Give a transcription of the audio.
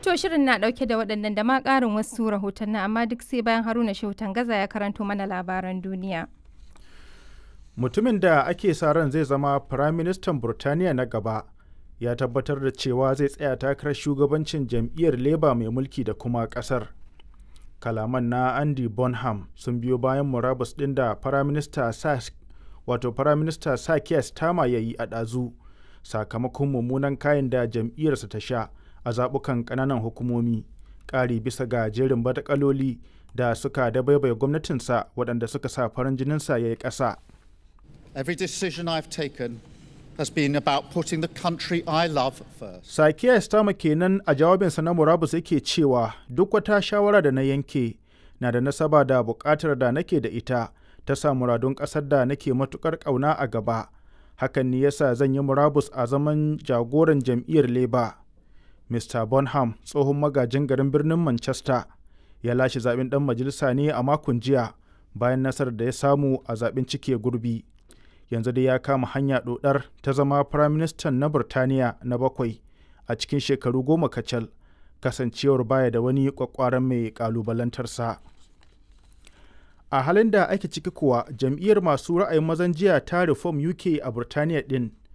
To shirin na ɗauke da waɗannan da ma ƙarin wasu rahotanni amma duk sai bayan Haruna Shehu Tangaza ya karanto mana labaran duniya. Mutumin da ake sa ran zai zama Firaministan Burtaniya na gaba ya tabbatar da cewa zai tsaya takarar shugabancin jam'iyyar Labour mai mulki da kuma ƙasar. Kalaman na Andy Bonham sun biyo bayan murabus ɗin da Firaminista Sir Keir Starmer ya yi a ɗazu sakamakon mummunan kayan da jam'iyyarsa ta sha a zaɓukan ƙananan hukumomi, ƙari bisa ga jerin batakaloli da suka dabaibaye gwamnatinsa waɗanda suka sa farin jininsa ya yi ƙasa. Every decision I've taken has been about putting the country I love first. Sir Keir Starmer kenan a jawabinsa na murabus yake cewa duk wata shawara da na yanke na da nasaba da buƙatar da nake da ita ta sa muradun ƙasar da nake matuƙar ƙauna a gaba. Hakan ne yasa zan yi murabus a zaman jagoran jam'iyyar Labour. Mr. Bonham, tsohon magajin garin birnin Manchester, ya lashe zaɓen ɗan majalisa ne a makon jiya bayan nasarar da ya samu a zaɓen cike gurbi. Yanzu dai ya kama hanya ɗoɗar ta zama Firaministan na Burtaniya na 7 a cikin shekaru 10 kacal, kasancewar baya da wani ƙwaƙƙwaran mai ƙalubalantarsa. A halin da ake ciki kuwa, jam'iyyar masu ra'ayin mazan jiya ta Reform UK a Burtaniya ɗin